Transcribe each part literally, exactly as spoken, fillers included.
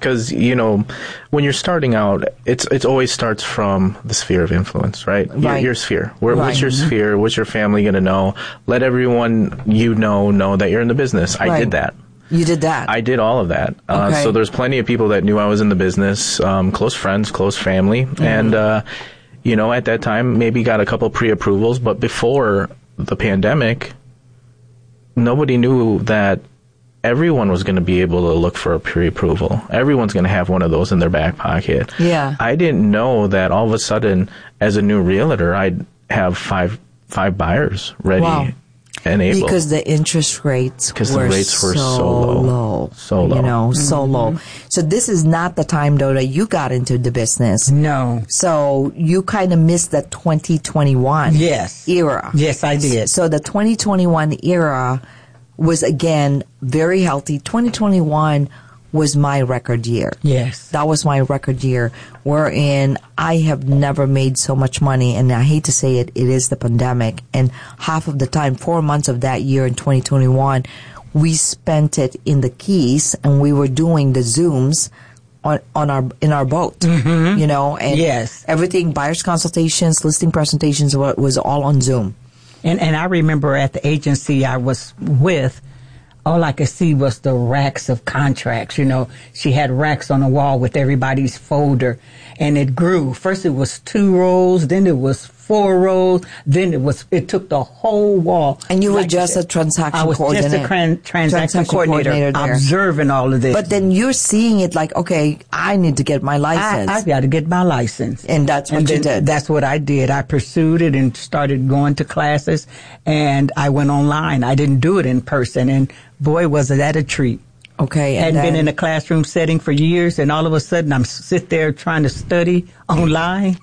because, you know, when you're starting out, it's it always starts from the sphere of influence, right? Right. Your, your sphere. Where, Right. What's your sphere? What's your family going to know? Let everyone you know know that you're in the business. I Right. did that. You did that. I did all of that. Uh, Okay. so there's plenty of people that knew I was in the business, um, close friends, close family. Mm-hmm. And, uh, you know, at that time, maybe got a couple pre-approvals. But before the pandemic, nobody knew that everyone was going to be able to look for a pre-approval. Everyone's going to have one of those in their back pocket. Yeah. I didn't know that all of a sudden, as a new realtor, I'd have five five buyers ready Wow. and able. Because the interest rates Because the were, rates were so, so low. low. So low. You know, so low. So this is not the time, though, that you got into the business. No. So you kind of missed the twenty twenty-one Yes. era. Yes, I did. So the twenty twenty-one era was, again, very healthy. twenty twenty-one was my record year. Yes. That was my record year, wherein I have never made so much money, and I hate to say it, it is the pandemic. And half of the time, four months of that year in twenty twenty-one, we spent it in the Keys, and we were doing the Zooms on, on our in our boat, Mm-hmm. you know, and Yes. everything, buyers consultations, listing presentations, wa- was all on Zoom. And and I remember at the agency I was with, all I could see was the racks of contracts. You know, she had racks on the wall with everybody's folder, and it grew. First it was two rows, then it was four rows, then it was, it took the whole wall. And you were Like just I a said, transaction I was coordinator. just a cran- transaction, Transaction coordinator, coordinator there. observing all of this. But then you're seeing it like, okay, I need to get my I, license. I got to get my license. And that's what and you then did. That's what I did. I pursued it and started going to classes, and I went online. I didn't do it in person, and boy, was it a treat. Okay. And Hadn't been then- in a classroom setting for years, and all of a sudden I'm sit there trying to study online.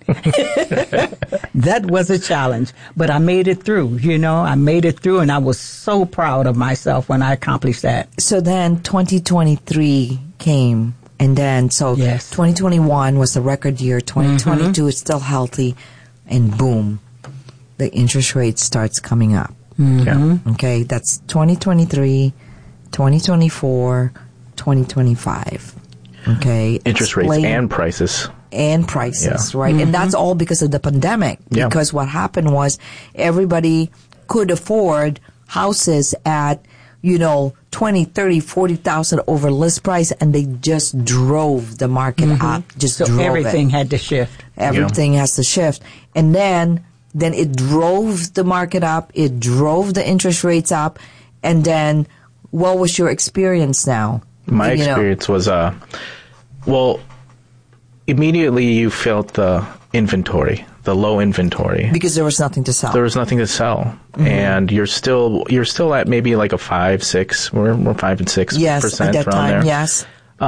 That was a challenge, but I made it through. You know, I made it through, and I was so proud of myself when I accomplished that. So then twenty twenty-three came, and then so Yes. twenty twenty-one was the record year, twenty twenty-two is still healthy, and boom, the interest rate starts coming up. Yeah. Okay, that's twenty twenty-three, twenty twenty-four, twenty twenty-five. Okay. Interest rates Explain- and prices. and prices, Yeah. right? And that's all because of the pandemic. Yeah. Because what happened was everybody could afford houses at, you know, twenty, thirty, forty thousand over list price, and they just drove the market up. Just So drove everything it. had to shift. Everything has to shift. And then then it drove the market up, it drove the interest rates up, and then what was your experience now? My You know, experience was, uh, well, immediately you felt the inventory, the low inventory. because there was nothing to sell. There was nothing to sell, and you're still you're still at maybe like a five, six, we're, we're five and six yes, percent at that around time, there. yes.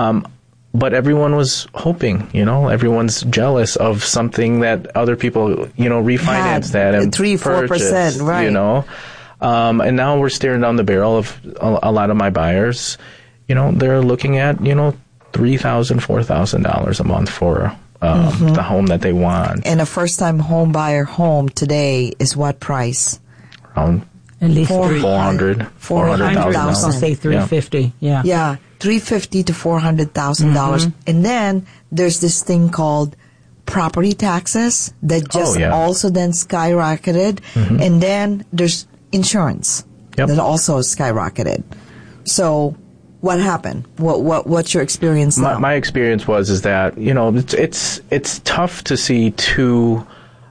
But everyone was hoping, you know, everyone's jealous of something that other people, you know, refinanced Had that and three, four percent, purchased, right. You know, um, and now we're staring down the barrel of a, a lot of my buyers. You know, they're looking at you know three thousand, four thousand dollars a month for um, Mm-hmm. the home that they want. And a first-time home buyer home today is what price? Around At least Four three. four hundred, four hundred I thousand was going to dollars. say three fifty. Yeah. Yeah, three fifty to four hundred thousand dollars. And then there's this thing called property taxes that just Oh, yeah. also then skyrocketed. And then there's insurance Yep. that also skyrocketed. So, what happened? What what what's your experience My, now? my experience was is that you know it's it's it's tough to see two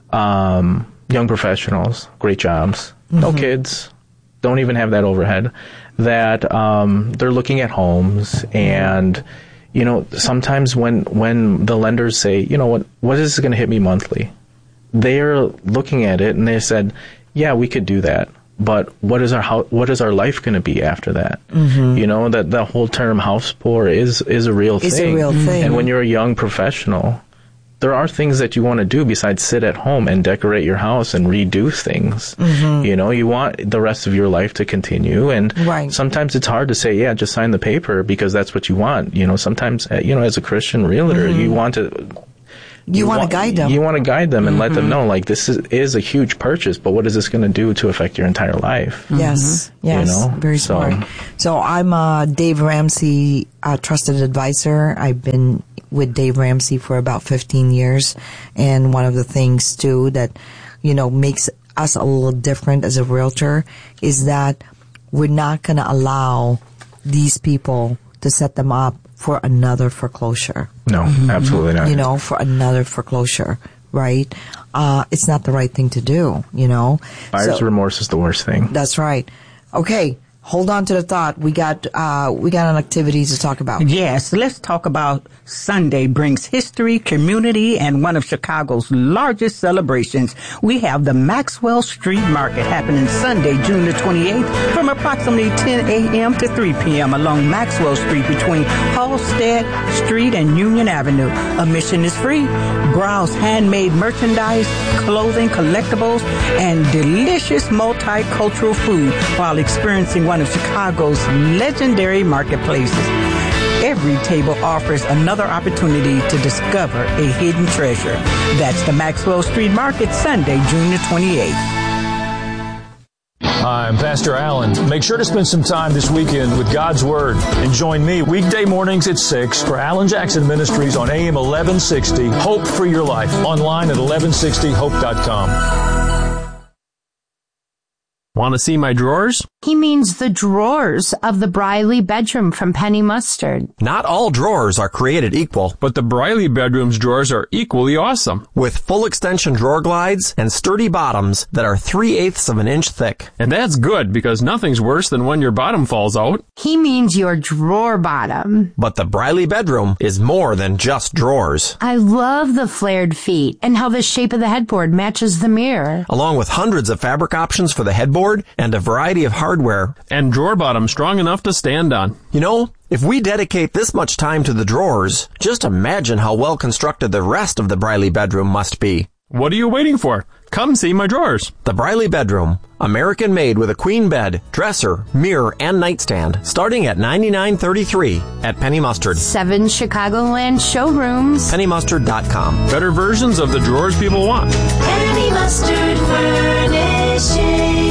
um, young professionals, great jobs, no kids, don't even have that overhead, that um, they're looking at homes, and you know sometimes when when the lenders say, you know what what is going to hit me monthly, they're looking at it and they said, yeah, we could do that. But what is our how, what is our life going to be after that? Mm-hmm. You know that the whole term house poor is is a real It's a thing. real thing. And when you're a young professional, there are things that you want to do besides sit at home and decorate your house and redo things. Mm-hmm. You know, you want the rest of your life to continue, and Right. sometimes it's hard to say, yeah, just sign the paper because that's what you want. You know, sometimes uh, you know, as a Christian realtor, Mm-hmm. you want to You, you want to guide them. You want to guide them and mm-hmm. let them know, like, this is, is a huge purchase, but what is this going to do to affect your entire life? Yes, mm-hmm. yes, you know? Very so, smart. So I'm a Dave Ramsey uh, trusted advisor. I've been with Dave Ramsey for about fifteen years, and one of the things too that, you know, makes us a little different as a realtor is that we're not going to allow these people to set them up for another foreclosure. No, mm-hmm. absolutely not. You know, for another foreclosure, right? Uh, it's not the right thing to do, you know. Buyer's so, remorse is the worst thing. That's right. Okay. Hold on to the thought. We got uh, we got an activity to talk about. Yes, let's talk about Sunday brings history, community, and one of Chicago's largest celebrations. We have the Maxwell Street Market happening Sunday, June the twenty-eighth, from approximately ten a.m. to three p.m. along Maxwell Street between Halstead Street and Union Avenue. Admission is free. Browse handmade merchandise, clothing, collectibles, and delicious multicultural food while experiencing one of Chicago's legendary marketplaces. Every table offers another opportunity to discover a hidden treasure. That's the Maxwell Street Market, Sunday, June the twenty-eighth. I'm Pastor Allen. Make sure to spend some time this weekend with God's Word and join me weekday mornings at six for Alan Jackson Ministries on A M eleven sixty. Hope for your life. Online at eleven sixty hope dot com. Want to see my drawers? He means the drawers of the Briley bedroom from Penny Mustard. Not all drawers are created equal, but the Briley bedroom's drawers are equally awesome. With full extension drawer glides and sturdy bottoms that are three-eighths of an inch thick. And that's good because nothing's worse than when your bottom falls out. He means your drawer bottom. But the Briley bedroom is more than just drawers. I love the flared feet and how the shape of the headboard matches the mirror. Along with hundreds of fabric options for the headboard and a variety of hardware. And drawer bottom strong enough to stand on. You know, if we dedicate this much time to the drawers, just imagine how well constructed the rest of the Briley bedroom must be. What are you waiting for? Come see my drawers. The Briley bedroom, American made with a queen bed, dresser, mirror, and nightstand, starting at ninety-nine thirty-three at Penny Mustard. Seven Chicagoland showrooms. penny mustard dot com. Better versions of the drawers people want. Penny Mustard Furnishing.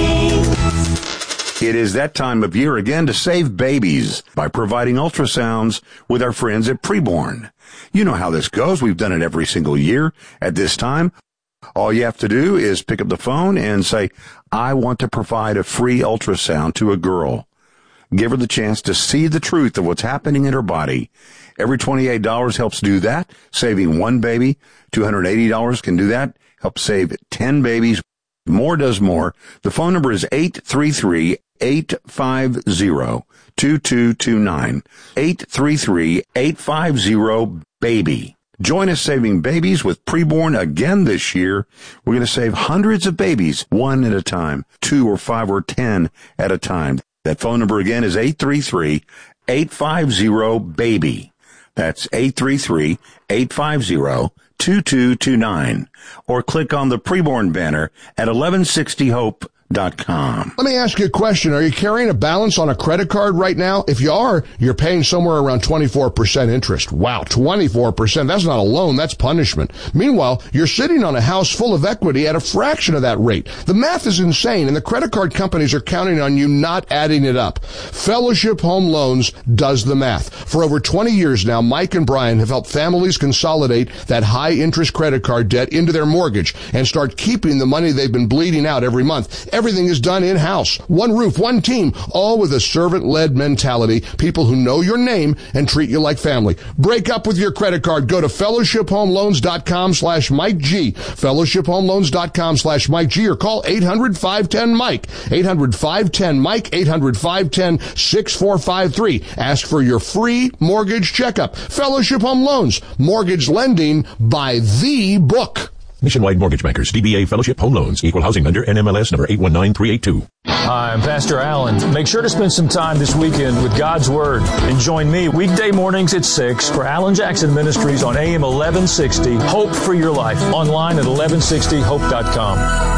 It is that time of year again to save babies by providing ultrasounds with our friends at Preborn. You know how this goes. We've done it every single year at this time. All you have to do is pick up the phone and say, I want to provide a free ultrasound to a girl. Give her the chance to see the truth of what's happening in her body. Every twenty-eight dollars helps do that, saving one baby. two hundred eighty dollars can do that, help save ten babies. More does more. The phone number is eight three three, eight five zero, two two two nine. eight three three, eight five zero, BABY. Join us saving babies with Preborn again this year. We're going to save hundreds of babies, one at a time, two or five or ten at a time. That phone number again is eight three three, eight five zero, BABY. That's eight three three, eight five zero, two two two nine. Or click on the Preborn banner at eleven sixty hope dot com. Let me ask you a question. Are you carrying a balance on a credit card right now? If you are, you're paying somewhere around twenty-four percent interest. Wow, twenty-four percent. That's not a loan, that's punishment. Meanwhile, you're sitting on a house full of equity at a fraction of that rate. The math is insane, and the credit card companies are counting on you not adding it up. Fellowship Home Loans does the math. For over twenty years now, Mike and Brian have helped families consolidate that high-interest credit card debt into their mortgage and start keeping the money they've been bleeding out every month. Everything is done in-house. One roof, one team, all with a servant-led mentality. People who know your name and treat you like family. Break up with your credit card. Go to fellowship home loans dot com slash Mike G. fellowship home loans dot com slash Mike G or call eight hundred, five ten, Mike. eight hundred, five ten, Mike. eight hundred, five ten, six four five three. Ask for your free mortgage checkup. Fellowship Home Loans. Mortgage lending by the book. Nationwide Mortgage Bankers, D B A Fellowship Home Loans, Equal Housing Lender, N M L S number eight one nine three eight two. I'm Pastor Allen. Make sure to spend some time this weekend with God's Word and join me weekday mornings at six for Alan Jackson Ministries on A M eleven sixty. Hope for your life. Online at eleven sixty hope dot com.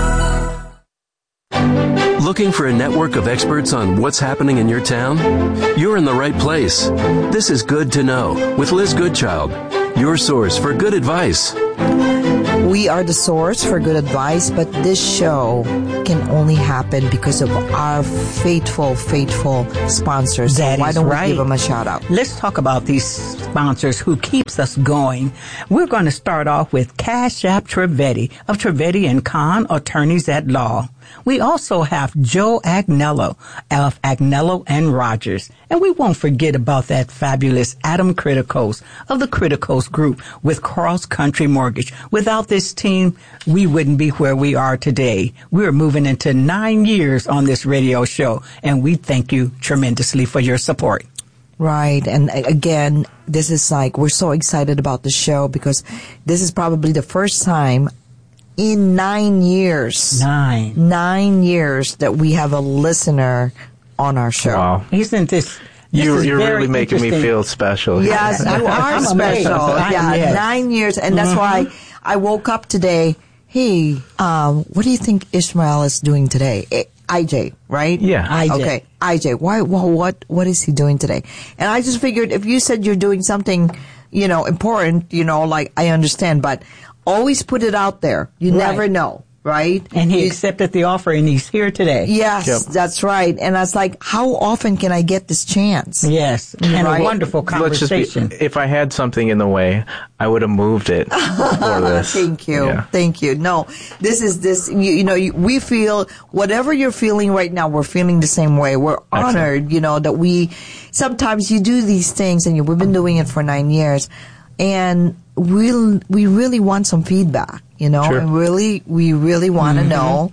Looking for a network of experts on what's happening in your town? You're in the right place. This is Good to Know with Liz Goodchild, your source for good advice. We are the source for good advice, but this show can only happen because of our faithful, faithful sponsors. That so why is don't right. we give them a shout out? Let's talk about these sponsors who keeps us going. We're going to start off with Cash App Trivedi of Trivedi and Kahn Attorneys at Law. We also have Joe Agnello of Agnello and Rogers. And we won't forget about that fabulous Adam Criticos of the Criticos Group with Cross Country Mortgage. Without this team, we wouldn't be where we are today. We're moving into nine years on this radio show, and we thank you tremendously for your support. Right. And again, this is like, we're so excited about the show because this is probably the first time in nine years. Nine. Nine years that we have a listener on our show. Wow. Isn't this... This You, is you're very really making me interesting. feel special. Yes, you are I'm amazed. special. I- Yeah, yes. nine years. And that's Mhm. why I woke up today. Hey, um, what do you think Ishmael is doing today? Eh, I J, right? Yeah. I J. Okay, I J. Why? Well, what? What is he doing today? And I just figured if you said you're doing something, you know, important, you know, like I understand, but always put it out there. You Right. never know, right? And he You- accepted the offer, and he's here today. Yes, Yep. that's right. And I was like, how often can I get this chance? Yes, and Right. a wonderful Let's just be, conversation. if I had something in the way, I would have moved it for this. Thank you. Yeah. Thank you. No, this is this, you, you know, you, we feel whatever you're feeling right now, we're feeling the same way. We're Excellent. honored, you know, that we, sometimes you do these things and you, we've been doing it for nine years and we'll, we really want some feedback, you know, Sure. and really, we really want to know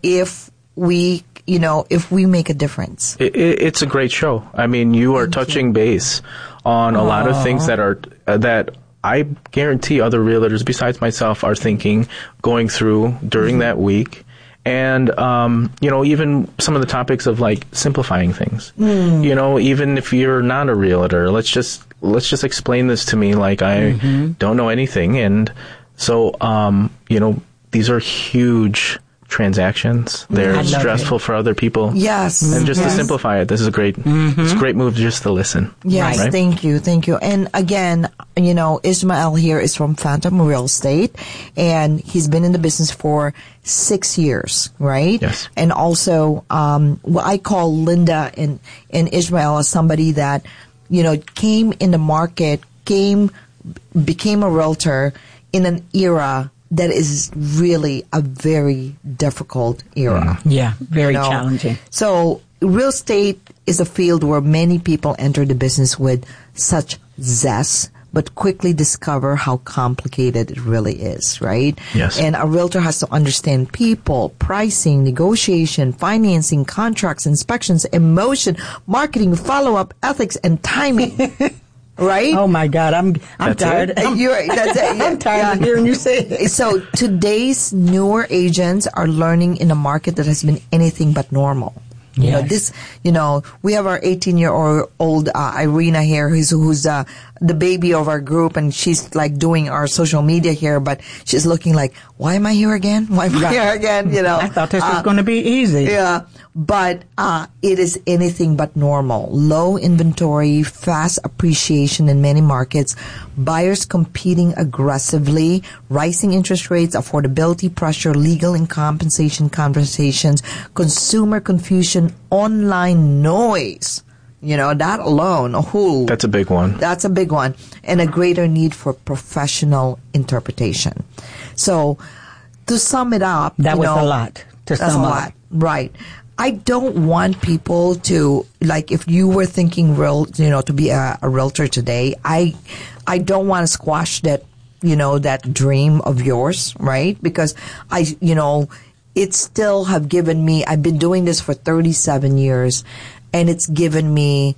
if we, you know, if we make a difference. It, it, it's a great show. I mean, you are touching base on a lot of things that are uh, that I guarantee other realtors besides myself are thinking, going through during that week. And, um, you know, even some of the topics of like simplifying things, you know, even if you're not a realtor, let's just, let's just explain this to me like I don't know anything. And so, um, you know, these are huge transactions. They're I love stressful it. for other people. Yes. And just yes. to simplify it, this is a great, it's a great move just to listen. Yes, Right? thank you, thank you. And again, you know, Ishmael here is from Phantom Real Estate, and he's been in the business for six years, right? Yes. And also, um, what I call Linda and, and Ishmael as somebody that, you know, came in the market, came, became a realtor in an era that is really a very difficult era. Yeah, very you know? challenging. So real estate is a field where many people enter the business with such zest, but quickly discover how complicated it really is, right? Yes. And a realtor has to understand people, pricing, negotiation, financing, contracts, inspections, emotion, marketing, follow-up, ethics, and timing. Right? Oh my God, I'm I'm That's tired. it? I'm, You're, that's it. Yeah. I'm tired of Yeah. hearing you say it. So today's newer agents are learning in a market that has been anything but normal. You know, Yes. this, you know, we have our eighteen-year-old uh, Irina here, who's, who's uh, the baby of our group, and she's like doing our social media here, but she's looking like, why am I here again? Why am I Right. here again? You know, I thought this was Uh, going to be easy. yeah, but uh, it is anything but normal. Low inventory, fast appreciation in many markets, buyers competing aggressively, rising interest rates, affordability pressure, legal and compensation conversations, consumer confusion, online noise. You know, that alone, who That's a big one. that's a big one. And a greater need for professional interpretation. So, to sum it up, That you was know, a lot to that's sum a up. lot. Right. I don't want people to, like, if you were thinking real, you know, to be a, a realtor today, I, I don't want to squash that, you know, that dream of yours, right? Because I, you know, it still have given me, I've been doing this for thirty-seven years, and it's given me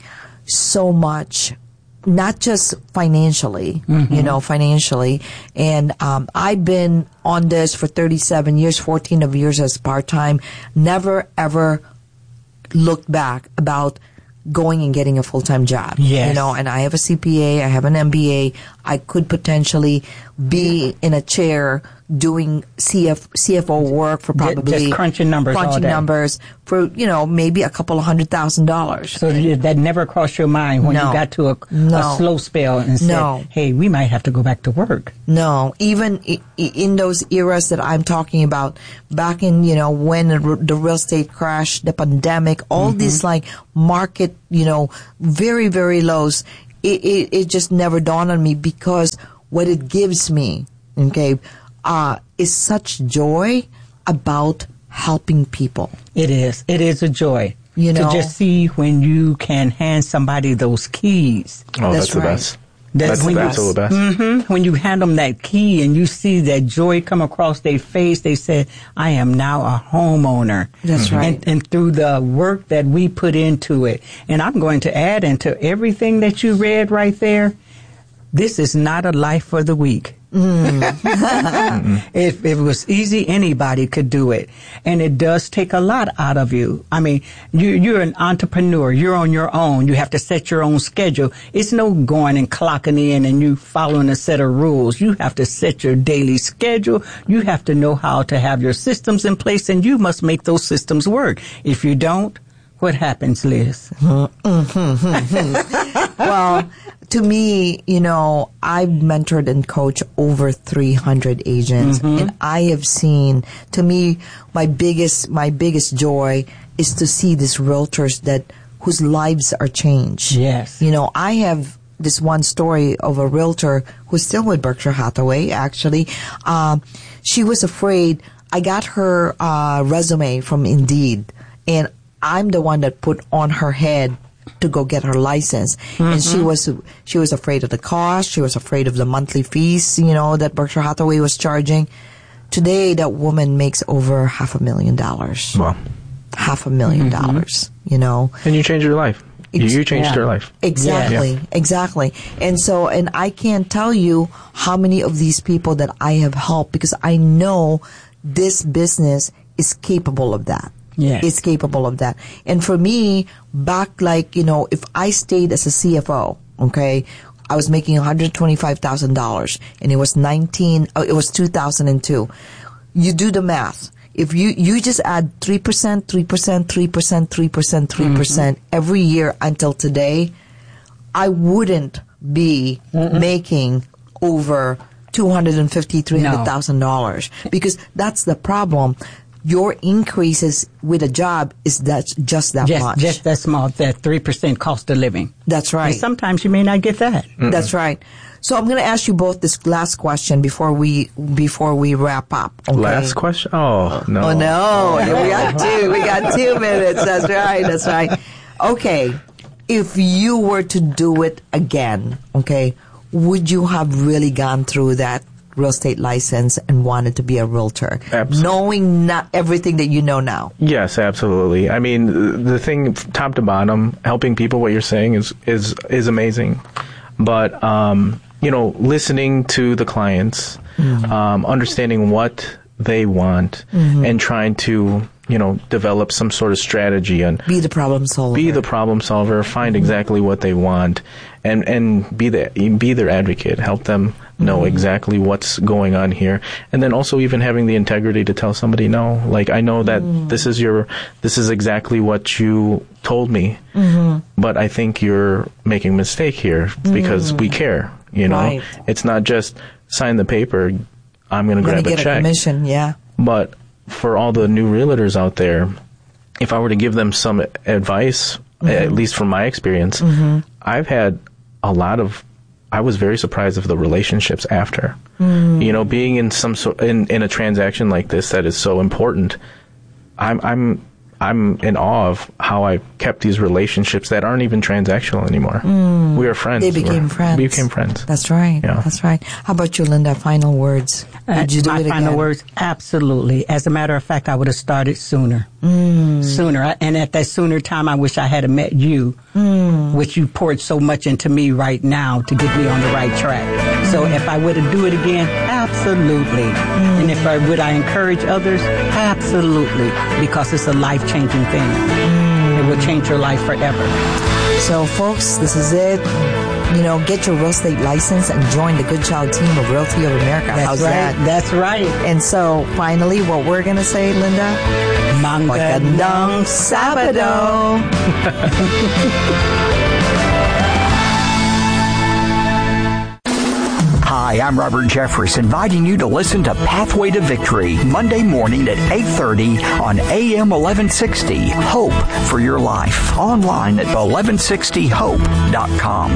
so much, not just financially, Mm-hmm. you know, financially. And um, I've been on this for thirty-seven years, fourteen of years as part-time, never ever looked back about going and getting a full-time job. Yes. You know, and I have a C P A, I have an M B A, I could potentially be in a chair doing C F, C F O work for probably just crunching numbers, all crunching day. numbers for, you know, maybe a couple of hundred thousand dollars. So that never crossed your mind when No. you got to a, No. a slow spell and said, No. hey, we might have to go back to work. No, even i- i- in those eras that I'm talking about, back in, you know, when the r- the real estate crash, the pandemic, all Mm-hmm. these like market, you know, very, very lows, it, it, it just never dawned on me because what it gives me, okay, uh, is such joy about helping people. It is. It is a joy. You know? To just see when you can hand somebody those keys. Oh, that's, That's the right. best. That's when the you- absolute best. hmm When you hand them that key and you see that joy come across their face, they said, I am now a homeowner. That's Mhm. right. And, and through the work that we put into it. And I'm going to add into everything that you read right there, this is not a life for the weak. If it was easy, anybody could do it. And it does take a lot out of you. I mean, you, you're an entrepreneur. You're on your own. You have to set your own schedule. It's no going and clocking in and you following a set of rules. You have to set your daily schedule. You have to know how to have your systems in place, and you must make those systems work. If you don't, what happens, Liz? Well, to me, you know, I've mentored and coached over three hundred agents, and I have seen, to me, my biggest, my biggest joy is to see these realtors that, whose lives are changed. Yes. You know, I have this one story of a realtor who's still with Berkshire Hathaway, actually. Um, she was afraid. I got her uh, resume from Indeed, and I'm the one that put on her head to go get her license. And she was she was afraid of the cost. She was afraid of the monthly fees, you know, that Berkshire Hathaway was charging. Today, that woman makes over half a million dollars. Wow. Half a million dollars, you know. And you changed your life. You, you changed Yeah. her life. Exactly, Yeah. exactly. And so, and I can't tell you how many of these people that I have helped because I know this business is capable of that. Yes. It's capable of that. And for me, back like, you know, if I stayed as a C F O, okay, I was making one hundred twenty-five thousand dollars and it was nineteen, oh, it was two thousand two. You do the math. If you, you just add three percent, three percent, three percent, three percent, three percent every year until today, I wouldn't be making over two hundred fifty thousand dollars, three hundred thousand dollars because that's the problem. Your increases with a job is that just that Just, much. just that small, that three percent cost of living. That's right. And sometimes you may not get that. That's right. So I'm going to ask you both this last question before we before we wrap up. Okay? Last question? Oh, no. Oh no, we got two. We got two minutes. That's right. That's right. Okay, if you were to do it again, okay, would you have really gone through that real estate license and wanted to be a realtor, Absolutely. knowing not everything that you know now? Yes, absolutely. I mean, the the thing, top to bottom, helping people, what you're saying is is is amazing. But um, you know, listening to the clients, um, understanding what they want, and trying to, you know, develop some sort of strategy and Be the problem solver. be the problem solver, find exactly what they want, and and be the be their advocate, help them know exactly what's going on here, and then also even having the integrity to tell somebody no, like, I know that this is your this is exactly what you told me, but I think you're making a mistake here because we care, you know. Right. It's not just sign the paper, I'm going to Gonna grab a get a check. commission, yeah. But for all the new realtors out there, if I were to give them some advice, at least from my experience, I've had a lot of, I was very surprised of the relationships after. You know, being in some sort, in, in a transaction like this that is so important, I'm, I'm, I'm in awe of how I kept these relationships that aren't even transactional anymore. We are friends. They became We're- friends. We became friends. That's right. Yeah. That's right. How about you, Linda? Final words. Did you do Uh, My it final again? words, absolutely. As a matter of fact, I would have started sooner. Sooner. And at that sooner time, I wish I had met you, which you poured so much into me right now to get me on the right track. So if I were to do it again, absolutely. And if I would I encourage others, absolutely. Because it's a life-changing thing. It will change your life forever. So, folks, this is it. you know, get your real estate license and join the Good Child team of Realty of America. That's How's right. that? That's right. And so, finally, what we're going to say, Linda? Magandang Sabado. Hi, I'm Robert Jeffress, inviting you to listen to Pathway to Victory, Monday morning at eight thirty on A M eleven sixty. Hope for your life. Online at eleven sixty hope dot com.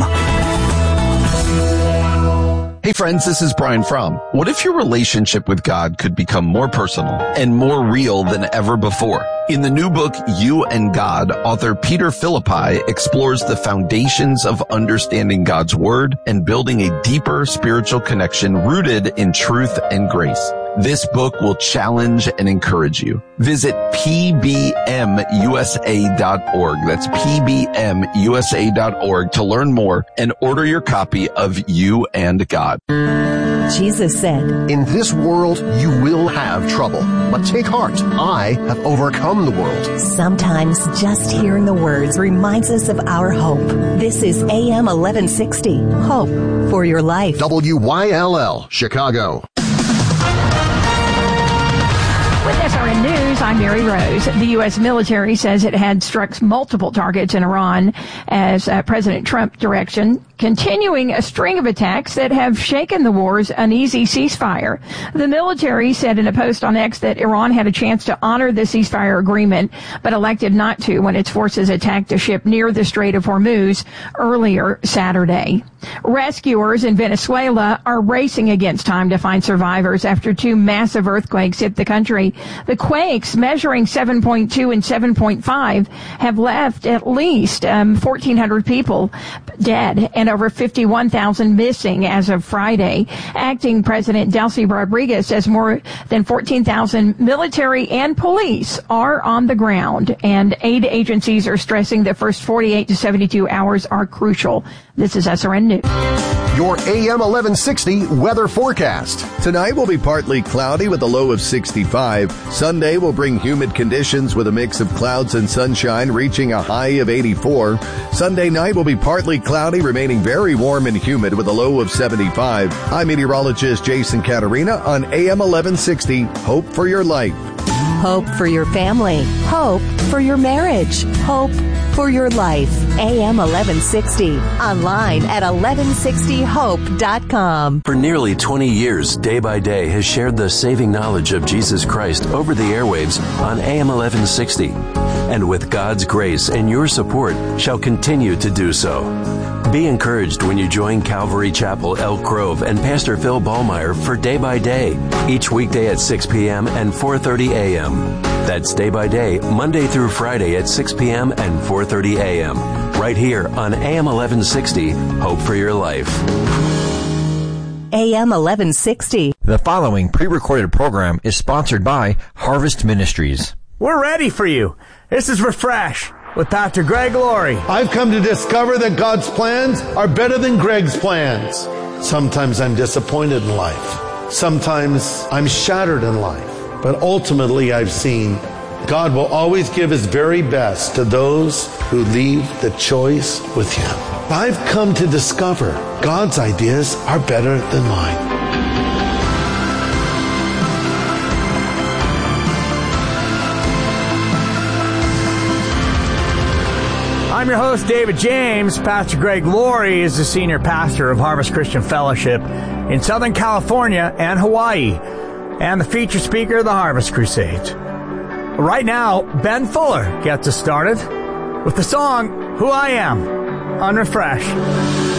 Hey friends, this is Brian Fromm. What if your relationship with God could become more personal and more real than ever before? In the new book, You and God, author Peter Philippi explores the foundations of understanding God's Word and building a deeper spiritual connection rooted in truth and grace. This book will challenge and encourage you. Visit P B M U S A dot org. That's P B M U S A dot org to learn more and order your copy of You and God. Jesus said, "In this world you will have trouble, but take heart. I have overcome the world." Sometimes just hearing the words reminds us of our hope. This is A M eleven sixty, Hope for Your Life. W Y L L, Chicago. With S R N News, I'm Mary Rose. The U S military says it had struck multiple targets in Iran as uh, President Trump direction, continuing a string of attacks that have shaken the war's uneasy ceasefire. The military said in a post on X that Iran had a chance to honor the ceasefire agreement, but elected not to when its forces attacked a ship near the Strait of Hormuz earlier Saturday. Rescuers in Venezuela are racing against time to find survivors after two massive earthquakes hit the country. The quakes, measuring seven point two and seven point five, have left at least um, fourteen hundred people dead and over fifty-one thousand missing as of Friday. Acting President Delcy Rodriguez says more than fourteen thousand military and police are on the ground, and aid agencies are stressing the first forty-eight to seventy-two hours are crucial. This is S R N News. Your A M eleven sixty weather forecast. Tonight will be partly cloudy with a low of sixty-five. Sunday will bring humid conditions with a mix of clouds and sunshine, reaching a high of eighty-four. Sunday night will be partly cloudy, remaining very warm and humid with a low of seventy-five. I'm meteorologist Jason Caterina on A M eleven sixty. Hope for your life. Hope for your family. Hope for your marriage. Hope for your life. A M eleven sixty. Online at eleven sixty hope dot com. For nearly twenty years, Day by Day has shared the saving knowledge of Jesus Christ over the airwaves on A M eleven sixty. And with God's grace and your support, shall continue to do so. Be encouraged when you join Calvary Chapel, Elk Grove, and Pastor Phil Ballmeyer for Day by Day, each weekday at six p.m. and four thirty a.m. That's Day by Day, Monday through Friday at six p.m. and four thirty a.m. right here on A M eleven sixty, Hope for Your Life. A M eleven sixty. The following pre-recorded program is sponsored by Harvest Ministries. We're ready for you. This is Refresh with Pastor Greg Laurie. I've come to discover that God's plans are better than Greg's plans. Sometimes I'm disappointed in life. Sometimes I'm shattered in life. But ultimately I've seen God will always give His very best to those who leave the choice with Him. I've come to discover God's ideas are better than mine. I'm your host, David James. Pastor Greg Laurie is the senior pastor of Harvest Christian Fellowship in Southern California and Hawaii, and the featured speaker of the Harvest Crusades. Right now, Ben Fuller gets us started with the song Who I Am on Refresh.